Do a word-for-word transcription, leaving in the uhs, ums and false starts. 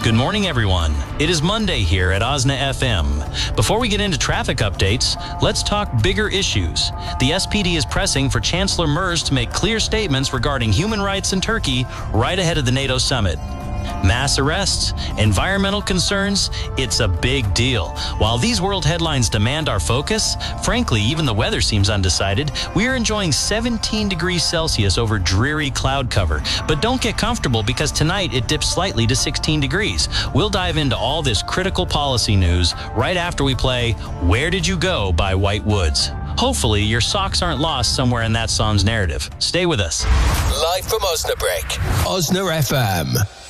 Good morning, everyone. It is Monday here at Osna F M. Before we get into traffic updates, let's talk bigger issues. The S P D is pressing for Chancellor Merz to make clear statements regarding human rights in Turkey right ahead of the NATO summit. Mass arrests, environmental concerns, it's a big deal. While these world headlines demand our focus, frankly, even the weather seems undecided. We are enjoying seventeen degrees Celsius over dreary cloud cover. But don't get comfortable because tonight it dips slightly to sixteen degrees. We'll dive into all this critical policy news right after we play Where Did You Go by White Woods. Hopefully, your socks aren't lost somewhere in that song's narrative. Stay with us. Live from Osnabrück, Osna F M.